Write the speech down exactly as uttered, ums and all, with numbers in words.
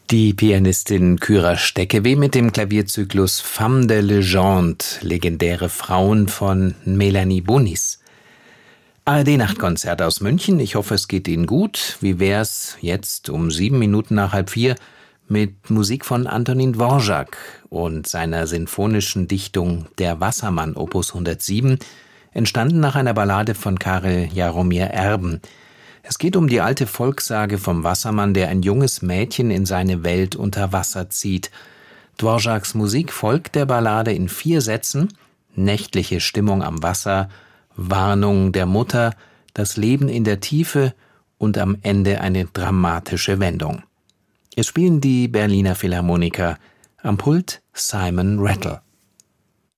Die Pianistin Kyra Steckeweh mit dem Klavierzyklus Femmes de Légende, legendäre Frauen von Melanie Bonis. A R D-Nachtkonzert aus München. Ich hoffe, es geht Ihnen gut. Wie wär's jetzt um sieben Minuten nach halb vier mit Musik von Antonin Dvorak und seiner sinfonischen Dichtung Der Wassermann, Opus hundertsieben, entstanden nach einer Ballade von Karel Jaromír Erben. Es geht um die alte Volkssage vom Wassermann, der ein junges Mädchen in seine Welt unter Wasser zieht. Dvoraks Musik folgt der Ballade in vier Sätzen: nächtliche Stimmung am Wasser, Warnung der Mutter, das Leben in der Tiefe und am Ende eine dramatische Wendung. Es spielen die Berliner Philharmoniker, am Pult Simon Rattle.